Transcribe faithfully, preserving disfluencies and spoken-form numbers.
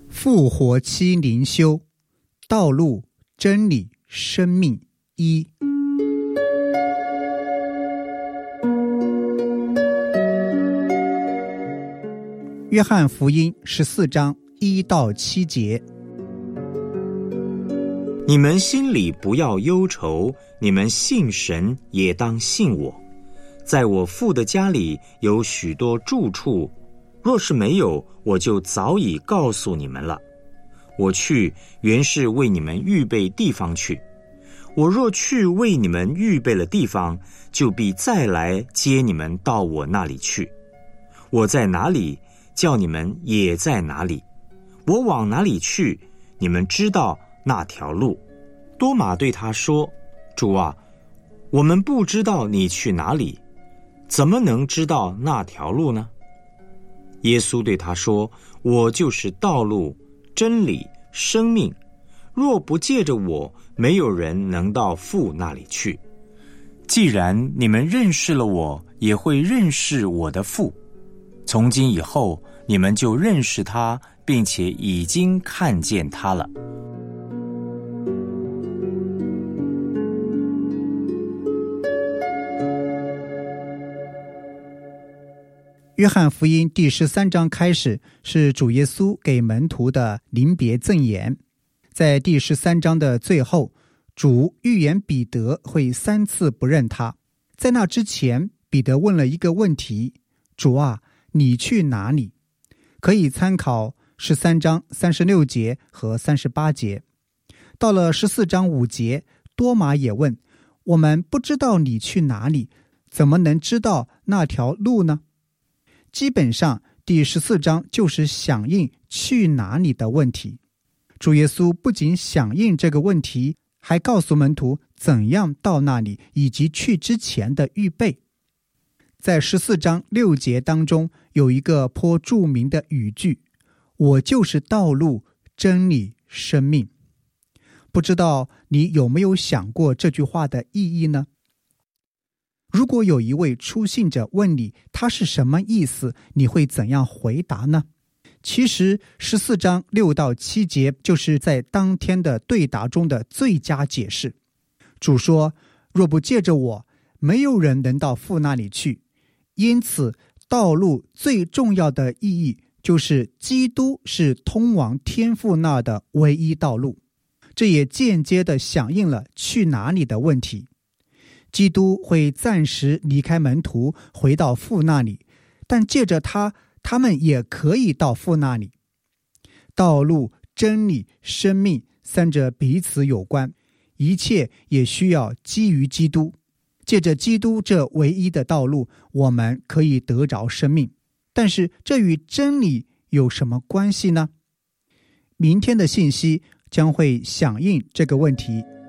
复活期灵修，道路、真理、生命一。约翰福音十四章一到七节。 你们心里不要忧愁，你们信神也当信我。在我父的家里有许多住处，若是没有，我就早已告诉你们了。我去，原是为你们预备地方去。我若去为你们预备了地方，就必再来接你们到我那里去。我在哪里，叫你们也在哪里。我往哪里去，你们知道那条路。多马对他说：主啊，我们不知道你去哪里，怎么能知道那条路呢？耶稣对他说：我就是道路、真理、生命，若不借着我，没有人能到父那里去。既然你们认识了我，也会认识我的父。从今以后，你们就认识他，并且已经看见他了。 约翰福音第十三章开始是主耶稣给门徒的临别赠言。在第十三章的最后，主预言彼得会三次不认他。在那之前，彼得问了一个问题：主啊，你去哪里？可以参考十三章三十六节和三十八节。到了十四章五节，多马也问：我们不知道你去哪里，怎么能知道那条路呢？基本上第十四章就是响应去哪里的问题。主耶稣不仅响应这个问题，还告诉门徒怎样到那里，以及去之前的预备。在十四章六节当中有一个颇著名的语句：我就是道路、真理、生命。不知道你有没有想过这句话的意义呢？如果有一位初信者问你他是什么意思，你会怎样回答呢？其实十四章六到七节就是在当天的对答中的最佳解释。主说：若不借着我，没有人能到父那里去。因此道路最重要的意义就是基督是通往天父那的唯一道路。这也间接地响应了去哪里的问题。基督会暂时离开门徒，回到父那里，但借着他，他们也可以到父那里。道路、真理、生命三者彼此有关，一切也需要基于基督。借着基督这唯一的道路，我们可以得着生命。但是这与真理有什么关系呢？明天的信息将会响应这个问题。